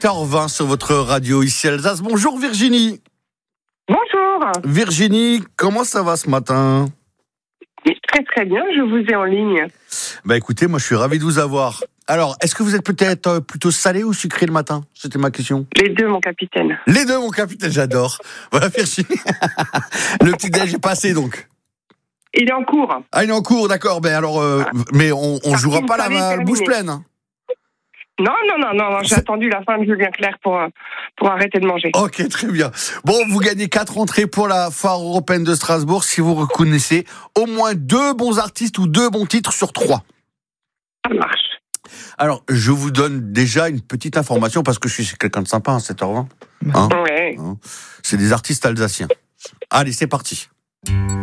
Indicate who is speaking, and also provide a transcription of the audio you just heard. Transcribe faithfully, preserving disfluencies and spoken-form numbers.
Speaker 1: sept heures vingt sur votre radio ici Alsace. Bonjour Virginie.
Speaker 2: Bonjour.
Speaker 1: Virginie, comment ça va ce matin ?
Speaker 2: Très très bien, je vous ai en ligne.
Speaker 1: Bah écoutez, moi je suis ravi de vous avoir. Alors, est-ce que vous êtes peut-être plutôt salé ou sucré le matin ? C'était ma question.
Speaker 2: Les deux, mon capitaine.
Speaker 1: Les deux, mon capitaine, j'adore. Voilà Virginie. Le petit déj est passé donc.
Speaker 2: Il est en cours.
Speaker 1: Ah, il est en cours, d'accord. Ben alors, euh,
Speaker 2: Ah.
Speaker 1: mais on, on jouera
Speaker 2: Tartine
Speaker 1: pas la,
Speaker 2: salée
Speaker 1: la
Speaker 2: terminée.
Speaker 1: bouche pleine. Hein.
Speaker 2: Non, non, non, non, non, j'ai
Speaker 1: C'est-
Speaker 2: attendu la fin de Julien Clerc pour, euh, pour arrêter de manger.
Speaker 1: Ok, très bien. Bon, vous gagnez quatre entrées pour la foire européenne de Strasbourg si vous reconnaissez au moins deux bons artistes ou deux bons titres sur trois.
Speaker 2: Ça marche.
Speaker 1: Alors, je vous donne déjà une petite information parce que je suis quelqu'un de sympa à sept heures vingt. Hein,
Speaker 2: Ouais.
Speaker 1: hein. C'est des artistes alsaciens. Allez, c'est parti.